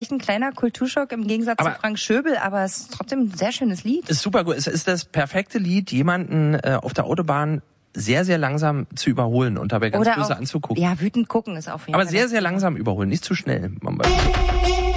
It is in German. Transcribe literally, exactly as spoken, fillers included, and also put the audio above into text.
vielleicht ein kleiner Kulturschock im Gegensatz aber zu Frank Schöbel, aber es ist trotzdem ein sehr schönes Lied. Ist super gut. Es ist das perfekte Lied, jemanden äh, auf der Autobahn sehr, sehr langsam zu überholen und dabei ganz Oder böse auch, anzugucken. Ja, wütend gucken ist auf jeden Aber Fall. sehr, sehr langsam überholen, nicht zu schnell.